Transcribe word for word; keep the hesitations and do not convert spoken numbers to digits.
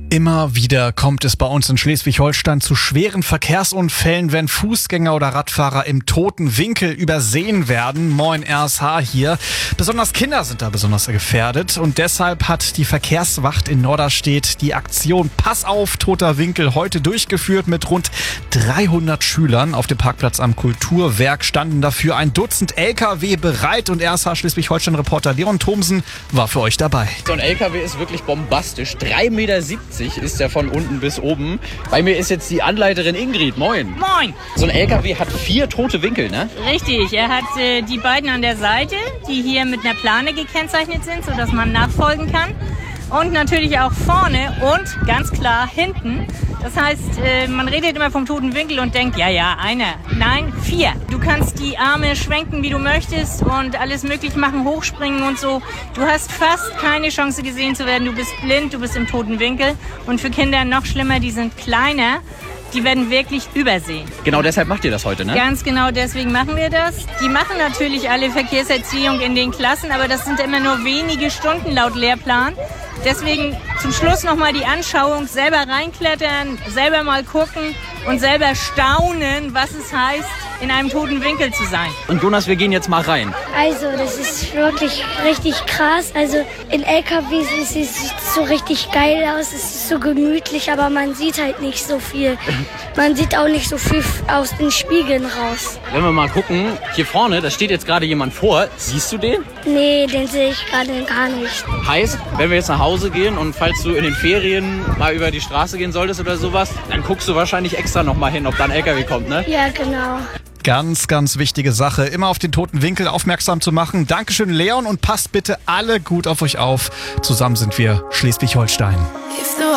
Immer wieder kommt es bei uns in Schleswig-Holstein zu schweren Verkehrsunfällen, wenn Fußgänger oder Radfahrer im toten Winkel übersehen werden. Moin R S H hier. Besonders Kinder sind da besonders gefährdet und deshalb hat die Verkehrswacht in Norderstedt die Aktion Pass auf, toter Winkel heute durchgeführt mit rund dreihundert Schülern. Auf dem Parkplatz am Kulturwerk standen dafür ein Dutzend L K W bereit und R S H Schleswig-Holstein-Reporter Leon Thomsen war für euch dabei. So ein L K W ist wirklich bombastisch. drei Meter siebzig ist der von unten bis oben. Bei mir ist jetzt die Anleiterin Ingrid. Moin. Moin. So ein L K W hat vier tote Winkel, ne? Richtig. Er hat äh, die beiden an der Seite, die hier mit einer Plane gekennzeichnet sind, sodass man nachfolgen kann. Und natürlich auch vorne und ganz klar hinten. Das heißt, äh, man redet immer vom toten Winkel und denkt, ja, ja, einer. Nein, vier. Du kannst die Arme schwenken, wie du möchtest und alles möglich machen, hochspringen und so. Du hast fast keine Chance gesehen zu werden. Du bist blind, du bist im toten Winkel. Und für Kinder noch schlimmer, die sind kleiner. Die werden wirklich übersehen. Genau deshalb macht ihr das heute, ne? Ganz genau deswegen machen wir das. Die machen natürlich alle Verkehrserziehung in den Klassen, aber das sind immer nur wenige Stunden laut Lehrplan. Deswegen zum Schluss nochmal die Anschauung, selber reinklettern, selber mal gucken und selber staunen, was es heißt, in einem toten Winkel zu sein. Und Jonas, wir gehen jetzt mal rein. Also, das ist wirklich richtig krass. Also, in L K Ws sieht es so richtig geil aus, es ist so gemütlich, aber man sieht halt nicht so viel. Man sieht auch nicht so viel aus den Spiegeln raus. Wenn wir mal gucken, hier vorne, da steht jetzt gerade jemand vor. Siehst du den? Nee, den sehe ich gerade gar nicht. Heißt, wenn wir jetzt nach Hause gehen und falls du in den Ferien mal über die Straße gehen solltest oder sowas, dann guckst du wahrscheinlich extra noch mal hin, ob da ein L K W kommt, ne? Ja, genau. Ganz, ganz wichtige Sache, immer auf den toten Winkel aufmerksam zu machen. Dankeschön, Leon, und passt bitte alle gut auf euch auf. Zusammen sind wir Schleswig-Holstein.